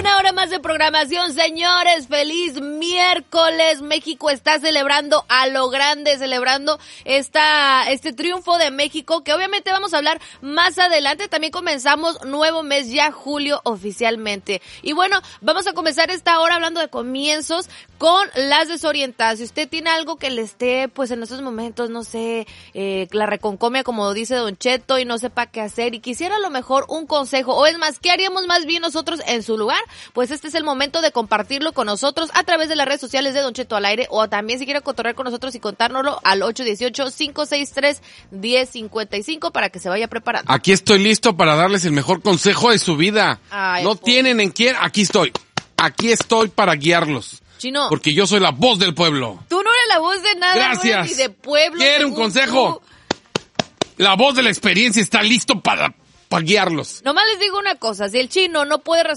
Una hora más de programación, señores. Feliz miércoles. México está celebrando a lo grande, celebrando este triunfo de México, que obviamente vamos a hablar más adelante. También comenzamos nuevo mes, ya julio oficialmente. Y bueno, vamos a comenzar esta hora hablando de comienzos con las desorientadas. Si usted tiene algo que le esté, pues en estos momentos, no sé, la reconcomia, como dice Don Cheto, y no sepa qué hacer, y quisiera a lo mejor un consejo, o es más, ¿qué haríamos más bien nosotros en su lugar? Pues este es el momento de compartirlo con nosotros a través de las redes sociales de Don Cheto al aire, o también si quiere cotorrear con nosotros y contárnoslo al 818-563-1055 para que se vaya preparando. Aquí estoy listo para darles el mejor consejo de su vida. Ay, no tienen en quién, aquí estoy para guiarlos. Chino, porque yo soy la voz del pueblo. Tú no eres la voz de nada. Gracias. No eres ni de pueblo. ¿Quiere un consejo? La voz de la experiencia está listo para guiarlos. Nomás les digo una cosa, si el Chino no puede